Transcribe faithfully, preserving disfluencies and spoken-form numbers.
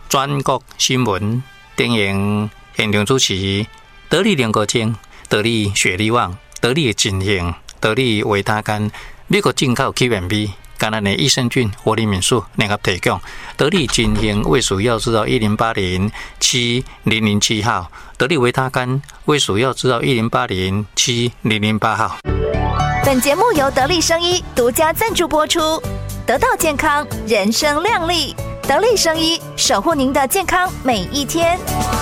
全国新闻电影现场主持，得力联合精，得力雪力旺，得力金型，得力维他甘，美国进口 Q M B。橄榄的益生菌、活力敏素联合提供，得力金型胃属药制造一零八零七零零七号，得力维他甘胃属药制造一零八零七零零八号。 本节目由得力生医独家赞助播出，得到健康，人生亮丽。得力生医，守护您的健康每一天。